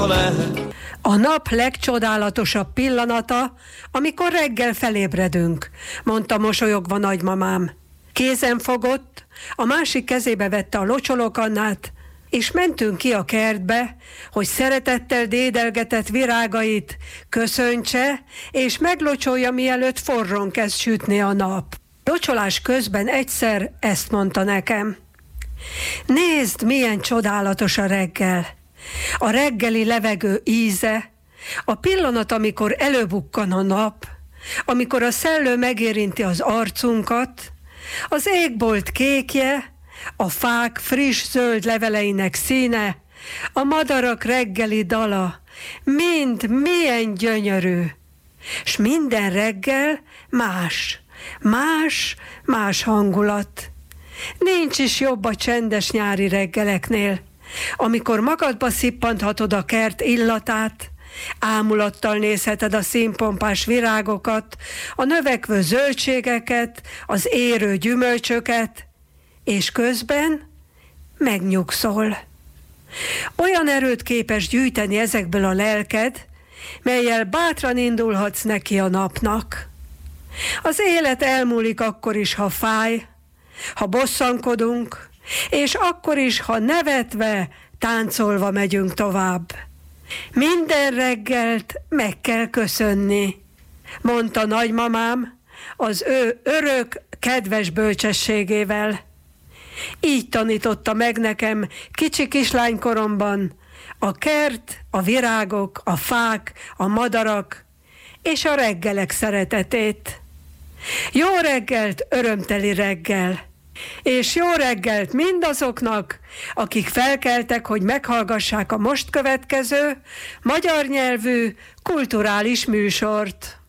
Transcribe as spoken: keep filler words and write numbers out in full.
A nap legcsodálatosabb pillanata, amikor reggel felébredünk, mondta mosolyogva nagymamám. Kézen fogott, a másik kezébe vette a locsolókannát, és mentünk ki a kertbe, hogy szeretettel dédelgetett virágait köszöntse, és meglocsolja, mielőtt forron kezd sütni a nap. Locsolás közben egyszer ezt mondta nekem. Nézd, milyen csodálatos a reggel. A reggeli levegő íze, a pillanat, amikor előbukkan a nap, amikor a szellő megérinti az arcunkat, az égbolt kékje, a fák friss zöld leveleinek színe, a madarak reggeli dala, mind milyen gyönyörű. S minden reggel más, más, más hangulat. Nincs is jobb a csendes nyári reggeleknél, amikor magadba szippanthatod a kert illatát, ámulattal nézheted a színpompás virágokat, a növekvő zöldségeket, az érő gyümölcsöket, és közben megnyugszol. Olyan erőt képes gyűjteni ezekből a lelked, mellyel bátran indulhatsz neki a napnak. Az élet elmúlik akkor is, ha fáj, ha bosszankodunk, és akkor is, ha nevetve, táncolva megyünk tovább. Minden reggelt meg kell köszönni, mondta nagymamám az ő örök, kedves bölcsességével. Így tanította meg nekem kicsi kislánykoromban a kert, a virágok, a fák, a madarak és a reggelek szeretetét. Jó reggelt, örömteli reggel! És jó reggelt mindazoknak, akik felkeltek, hogy meghallgassák a most következő magyar nyelvű kulturális műsort.